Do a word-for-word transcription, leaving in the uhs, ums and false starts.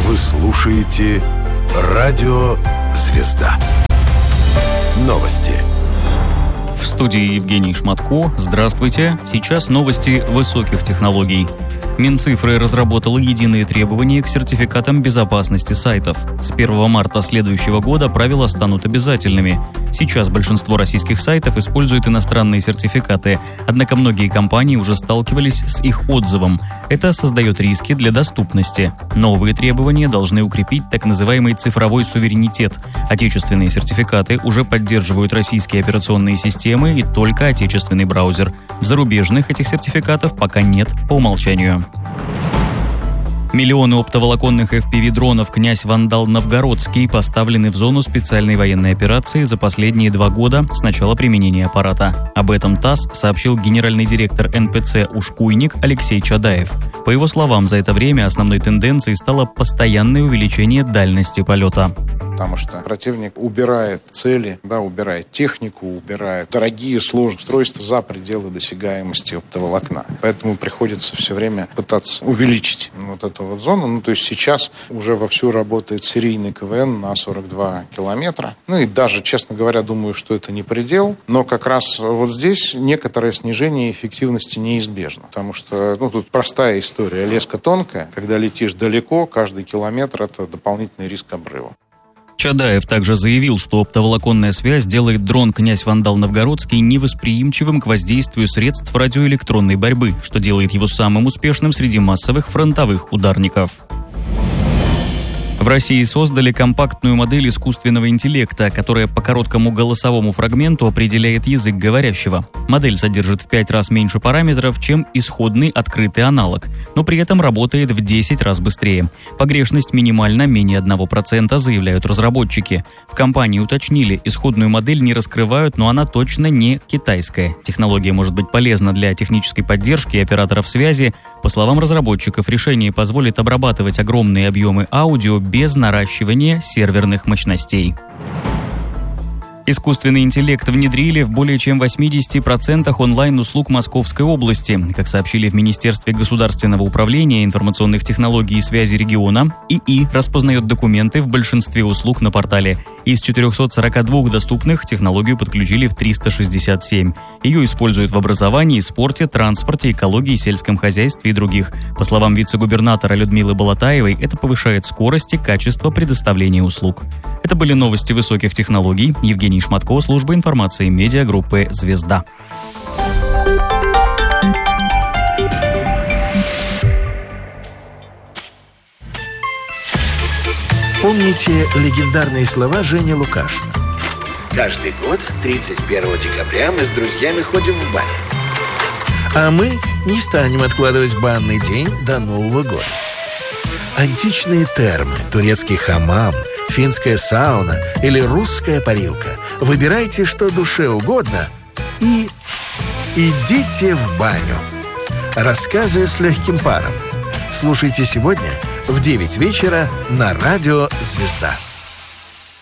Вы слушаете Радио Звезда. Новости. В студии Евгений Шматко. Здравствуйте. Сейчас новости высоких технологий. Минцифры разработала единые требования к сертификатам безопасности сайтов. С первого марта следующего года правила станут обязательными. Сейчас большинство российских сайтов используют иностранные сертификаты, однако многие компании уже сталкивались с их отзывом. Это создает риски для доступности. Новые требования должны укрепить так называемый цифровой суверенитет. Отечественные сертификаты уже поддерживают российские операционные системы и только отечественный браузер. В зарубежных этих сертификатов пока нет по умолчанию. Миллионы оптоволоконных эф пи ви-дронов «Князь Вандал Новгородский» поставлены в зону специальной военной операции за последние два года с начала применения аппарата. Об этом ТАСС сообщил генеральный директор эн пэ цэ «Ушкуйник» Алексей Чадаев. По его словам, за это время основной тенденцией стало постоянное увеличение дальности полета. Потому что противник убирает цели, да, убирает технику, убирает дорогие сложные устройства за пределы досягаемости оптоволокна. Поэтому приходится все время пытаться увеличить вот эту вот зону. Ну, то есть сейчас уже вовсю работает серийный ка вэ эн на сорок два километра. Ну и даже, честно говоря, думаю, что это не предел. Но как раз вот здесь некоторое снижение эффективности неизбежно. Потому что, ну, тут простая история. Леска тонкая. Когда летишь далеко, каждый километр — это дополнительный риск обрыва. Чадаев также заявил, что оптоволоконная связь делает дрон «Князь Вандал Новгородский» невосприимчивым к воздействию средств радиоэлектронной борьбы, что делает его самым успешным среди массовых фронтовых ударников. В России создали компактную модель искусственного интеллекта, которая по короткому голосовому фрагменту определяет язык говорящего. Модель содержит в пять раз меньше параметров, чем исходный открытый аналог, но при этом работает в десять раз быстрее. Погрешность минимальна, менее одного процента, заявляют разработчики. В компании уточнили, исходную модель не раскрывают, но она точно не китайская. Технология может быть полезна для технической поддержки и операторов связи. По словам разработчиков, решение позволит обрабатывать огромные объемы аудио без наращивания серверных мощностей. Искусственный интеллект внедрили в более чем восемьдесят процентов онлайн-услуг Московской области. Как сообщили в Министерстве государственного управления информационных технологий и связи региона, ИИ распознает документы в большинстве услуг на портале. Из четырехсот сорока двух доступных технологию подключили в триста шестьдесят семь. Ее используют в образовании, спорте, транспорте, экологии, сельском хозяйстве и других. По словам вице-губернатора Людмилы Болотаевой, это повышает скорость и качество предоставления услуг. Это были новости высоких технологий. Евгений Шматко, служба информации медиагруппы «Звезда». Помните легендарные слова Жени Лукашина? Каждый год тридцать первого декабря мы с друзьями ходим в баню. А мы не станем откладывать банный день до Нового года. Античные термы, турецкий хамам, финская сауна или русская парилка. Выбирайте, что душе угодно, и идите в баню. Рассказы с легким паром. Слушайте сегодня в девять вечера на Радио «Звезда».